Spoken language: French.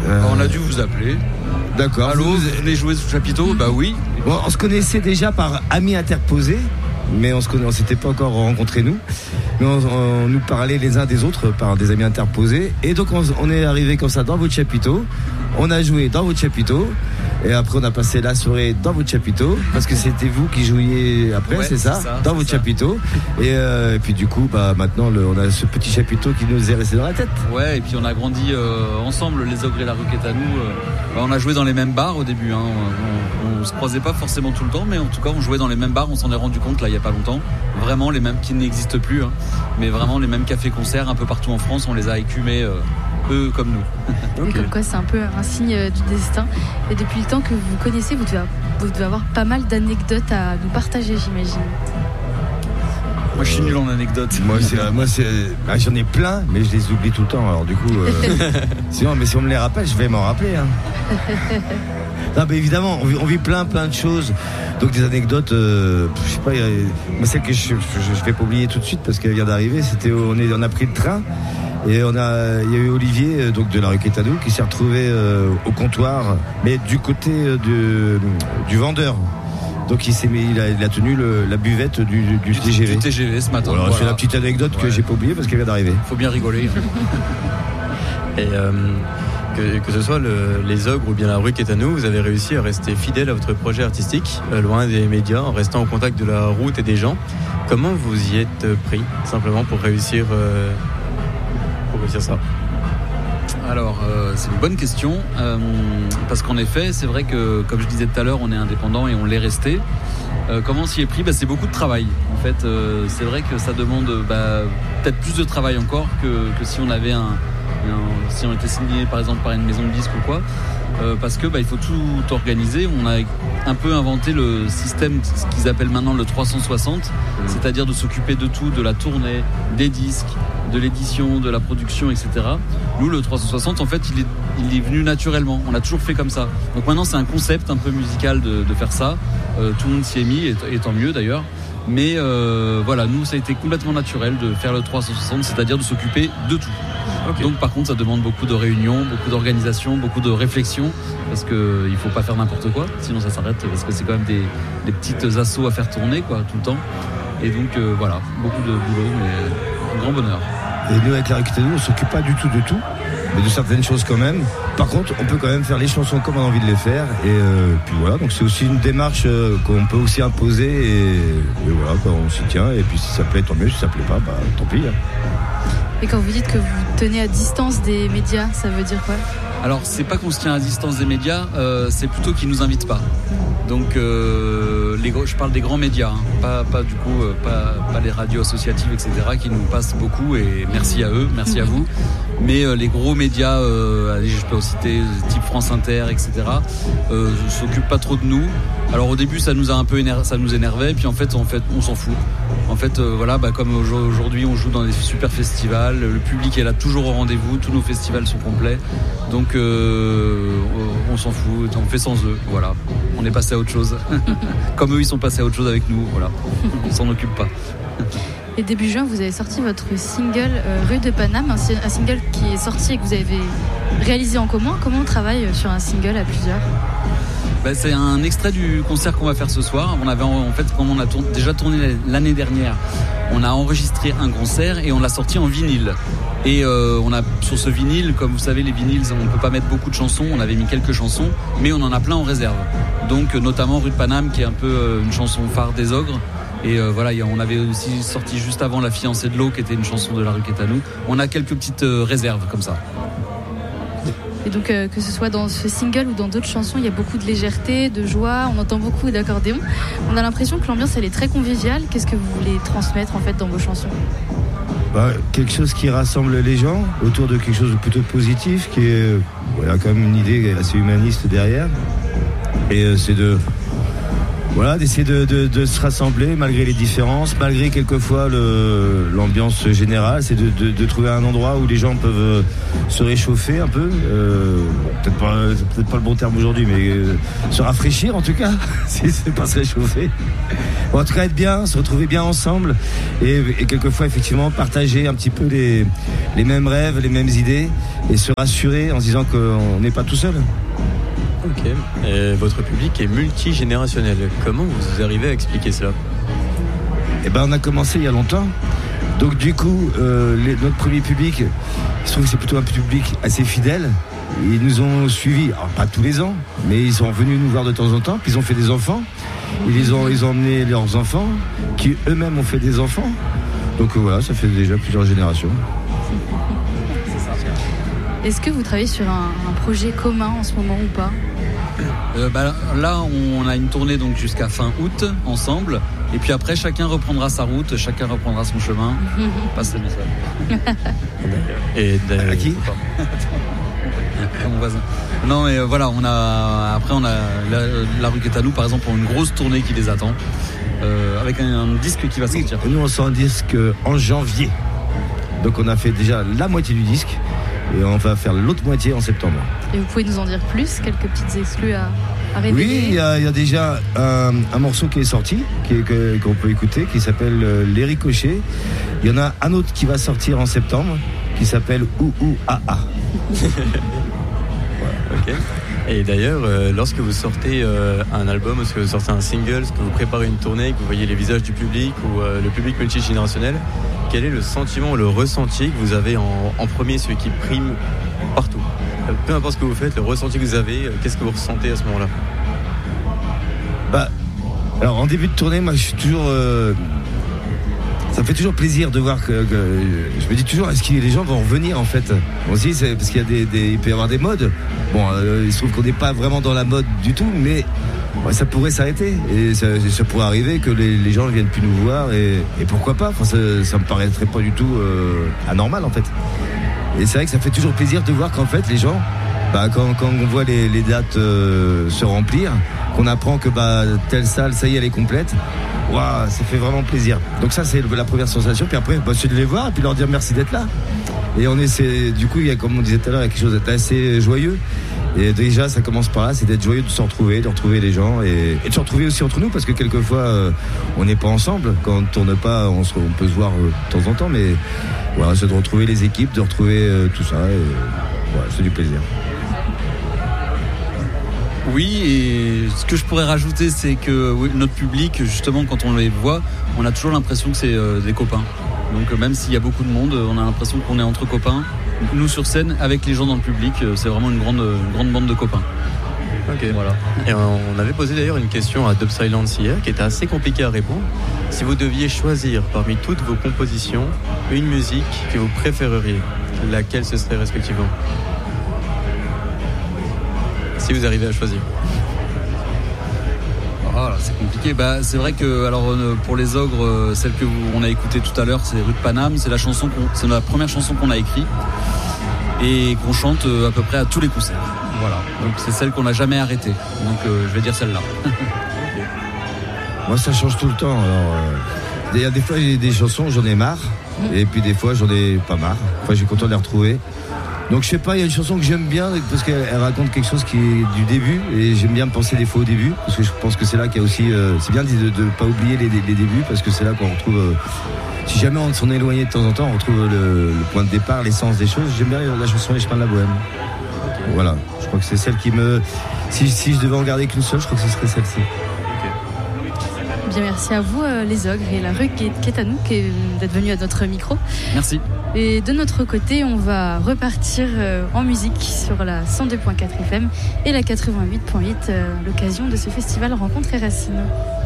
On a dû vous appeler. D'accord. Allô, vous venez jouer sous chapiteau? Bah oui. Bon, on se connaissait déjà par amis interposés, mais on s'était pas encore rencontrés nous. Mais on nous parlait les uns des autres par des amis interposés. Et donc on est arrivé comme ça dans votre chapiteau. On a joué dans votre chapiteau. Et après on a passé la soirée dans votre chapiteau. Parce que c'était vous qui jouiez après, c'est ça, dans votre chapiteau. Et puis du coup, maintenant on a ce petit chapiteau qui nous est resté dans la tête. Ouais, et puis on a grandi ensemble, les Ogres et la rue Quétanou. On a joué dans les mêmes bars au début. On se croisait pas forcément tout le temps, mais en tout cas on jouait dans les mêmes bars. On s'en est rendu compte là il y a pas longtemps. Vraiment les mêmes qui n'existent plus, mais vraiment les mêmes cafés-concerts un peu partout en France. On les a écumés, eux comme nous. Okay. Comme quoi c'est un peu un signe du destin. Et depuis le temps que vous vous connaissez, vous devez avoir pas mal d'anecdotes à nous partager, j'imagine. Moi je suis nul en anecdotes. J'en ai plein, mais je les oublie tout le temps. Alors du coup, si on me les rappelle, je vais m'en rappeler. Non, mais évidemment, on vit plein de choses. Donc des anecdotes, je sais pas, celle que je vais pas oublier tout de suite parce qu'elle vient d'arriver. On a pris le train et il y a eu Olivier donc de la rue Quétanou qui s'est retrouvé au comptoir, mais du côté du vendeur. Donc il a tenu la buvette du TGV. Du TGV ce matin. Voilà. C'est la petite anecdote que j'ai pas oubliée parce qu'elle vient d'arriver. Faut bien rigoler. Et que ce soit les Ogres ou bien la rue Quétanou, vous avez réussi à rester fidèle à votre projet artistique, loin des médias, en restant au contact de la route et des gens. Comment vous y êtes pris, simplement pour réussir ça? Alors, c'est une bonne question, parce qu'en effet, c'est vrai que, comme je disais tout à l'heure, on est indépendant et on l'est resté. Comment on s'y est pris? C'est beaucoup de travail. En fait, c'est vrai que ça demande peut-être plus de travail encore que si on avait si on était signé par exemple par une maison de disques ou quoi, parce que il faut tout organiser. On a un peu inventé le système, ce qu'ils appellent maintenant le 360, c'est-à-dire de s'occuper de tout, de la tournée, des disques, de l'édition, de la production, etc. Nous, le 360, en fait, il est venu naturellement. On a toujours fait comme ça. Donc maintenant, c'est un concept un peu musical de faire ça. Tout le monde s'y est mis, et tant mieux d'ailleurs. Mais voilà, nous, ça a été complètement naturel de faire le 360, c'est-à-dire de s'occuper de tout. Okay. Donc par contre, ça demande beaucoup de réunions, beaucoup d'organisation, beaucoup de réflexion, parce qu'il ne faut pas faire n'importe quoi, sinon ça s'arrête, parce que c'est quand même des petites assos à faire tourner tout le temps. Et donc voilà, beaucoup de boulot, mais un grand bonheur. Et nous, avec la rue Quétanou, on ne s'occupe pas du tout de tout, mais de certaines choses quand même. Par contre, on peut quand même faire les chansons comme on a envie de les faire. Et puis voilà, donc c'est aussi une démarche qu'on peut aussi imposer. Et voilà, on s'y tient. Et puis si ça plaît, tant mieux. Si ça plaît pas, tant pis. Et quand vous dites que vous tenez à distance des médias, ça veut dire quoi? Alors, c'est pas qu'on se tient à distance des médias, c'est plutôt qu'ils nous invitent pas. Donc, je parle des grands médias, pas les radios associatives, etc., qui nous passent beaucoup, et merci à eux, merci à vous. Mais les gros médias, je peux en citer, type France Inter, etc., s'occupent pas trop de nous. Alors au début, ça nous énervait, puis en fait, on s'en fout. En fait, comme aujourd'hui, on joue dans des super festivals, le public est là toujours au rendez-vous, tous nos festivals sont complets, donc on s'en fout, on fait sans eux, voilà. On est passé à autre chose. Comme eux, ils sont passés à autre chose avec nous, voilà. On s'en occupe pas. Et début juin, vous avez sorti votre single Rue de Paname, un single qui est sorti et que vous avez réalisé en commun. Comment on travaille sur un single à plusieurs? C'est un extrait du concert qu'on va faire ce soir. On avait comme on a déjà tourné l'année dernière, on a enregistré un concert et on l'a sorti en vinyle. Et on a sur ce vinyle, comme vous savez, les vinyles, on ne peut pas mettre beaucoup de chansons. On avait mis quelques chansons, mais on en a plein en réserve. Donc notamment Rue de Paname, qui est un peu une chanson phare des Ogres. Et on avait aussi sorti juste avant La fiancée de l'eau, qui était une chanson de la rue Quétanou. On a quelques petites réserves comme ça. Et donc que ce soit dans ce single ou dans d'autres chansons, il y a beaucoup de légèreté, de joie, on entend beaucoup d'accordéon. On a l'impression que l'ambiance elle est très conviviale. Qu'est-ce que vous voulez transmettre en fait dans vos chansons? Quelque chose qui rassemble les gens autour de quelque chose de plutôt positif, qui est quand même une idée assez humaniste derrière. Et c'est de voilà, d'essayer de se rassembler malgré les différences, malgré quelquefois l'ambiance générale. C'est de trouver un endroit où les gens peuvent se réchauffer un peu. Peut-être pas le bon terme aujourd'hui, mais se rafraîchir en tout cas, si c'est pas se réchauffer. Bon, en tout cas, être bien, se retrouver bien ensemble et quelquefois effectivement partager un petit peu les mêmes rêves, les mêmes idées et se rassurer en se disant qu'on n'est pas tout seul. Ok. Et votre public est multigénérationnel. Comment vous arrivez à expliquer cela ? Eh ben, on a commencé il y a longtemps. Donc du coup, notre premier public, il se trouve que c'est plutôt un public assez fidèle. Ils nous ont suivis, alors pas tous les ans, mais ils sont venus nous voir de temps en temps. Puis ils ont fait des enfants. Ils ont emmené leurs enfants, qui eux-mêmes ont fait des enfants. Donc voilà, ça fait déjà plusieurs générations. Est-ce que vous travaillez sur un projet commun en ce moment ou pas ? Là, on a une tournée donc jusqu'à fin août ensemble. Et puis après, chacun reprendra sa route, chacun reprendra son chemin. Passe le message. Et à qui ? Mon voisin. Non, mais voilà, on a la rue qui est à nous, par exemple, pour une grosse tournée qui les attend, avec un disque qui va sortir. Nous, on sort un disque en janvier. Donc on a fait déjà la moitié du disque. Et on va faire l'autre moitié en septembre. Et vous pouvez nous en dire plus, quelques petites exclus à révéler ? Oui, il y a déjà un morceau qui est sorti, qu'on peut écouter, qui s'appelle Les Ricochets. Il y en a un autre qui va sortir en septembre, qui s'appelle Ou A A. Ok. Et d'ailleurs, lorsque vous sortez un album, lorsque vous sortez un single, lorsque vous préparez une tournée, que vous voyez les visages du public ou le public multigénérationnel, quel est le sentiment, le ressenti que vous avez en premier, celui qui prime partout ? Peu importe ce que vous faites, le ressenti que vous avez, qu'est-ce que vous ressentez à ce moment-là ? Alors en début de tournée, moi je suis toujours... ça me fait toujours plaisir de voir que je me dis toujours, est-ce que les gens vont revenir en fait ? Aussi, c'est parce qu'il y a il peut y avoir des modes. Bon, il se trouve qu'on n'est pas vraiment dans la mode du tout, mais ça pourrait s'arrêter et ça pourrait arriver que les gens ne viennent plus nous voir et pourquoi pas ? Enfin, ça me paraîtrait pas du tout anormal en fait. Et c'est vrai que ça fait toujours plaisir de voir qu'en fait les gens, quand on voit les dates se remplir, qu'on apprend que telle salle, ça y est, elle est complète. Waouh, ça fait vraiment plaisir. Donc ça, c'est la première sensation. Puis après, c'est de les voir et puis leur dire merci d'être là. Et du coup, il y a, comme on disait tout à l'heure, il y a quelque chose d'assez joyeux. Et déjà, ça commence par là, c'est d'être joyeux, de se retrouver, de retrouver les gens et de se retrouver aussi entre nous, parce que quelquefois, on n'est pas ensemble. Quand on ne tourne pas, on peut se voir de temps en temps, mais voilà, c'est de retrouver les équipes, de retrouver tout ça. Et voilà, c'est du plaisir. Oui, et ce que je pourrais rajouter, c'est que notre public, justement, quand on les voit, on a toujours l'impression que c'est des copains. Donc même s'il y a beaucoup de monde, on a l'impression qu'on est entre copains. Nous sur scène, avec les gens dans le public, c'est vraiment une grande bande de copains. Ok, voilà. Et on avait posé d'ailleurs une question à Dub Silence hier, qui était assez compliquée à répondre. Si vous deviez choisir parmi toutes vos compositions une musique que vous préféreriez, laquelle ce serait respectivement ? Si vous arrivez à choisir. Oh là, c'est compliqué. C'est vrai que pour les ogres, celle que on a écoutée tout à l'heure, c'est Rue de Paname. C'est la première chanson qu'on a écrite et qu'on chante à peu près à tous les concerts. Voilà. Donc c'est celle qu'on n'a jamais arrêtée. Donc je vais dire celle-là. Moi, ça change tout le temps. Il y a des fois, j'ai des chansons, j'en ai marre, et puis des fois, j'en ai pas marre. Enfin, je suis content de les retrouver. Donc je sais pas, il y a une chanson que j'aime bien parce qu'elle raconte quelque chose qui est du début et j'aime bien penser des fois au début parce que je pense que c'est là qu'il y a aussi c'est bien de ne pas oublier les débuts parce que c'est là qu'on retrouve si jamais on s'en est éloigné de temps en temps on retrouve le point de départ, l'essence des choses. J'aime bien la chanson Les Chemins de la Bohème. Voilà, je crois que c'est celle qui me si je devais en garder qu'une seule, je crois que ce serait celle-ci. Bien, merci à vous les ogres et la rue qui est à nous d'être venus à notre micro. Merci. Et de notre côté, on va repartir en musique sur la 102.4 FM et la 88.8 à l'occasion de ce festival Rencontres et Racines.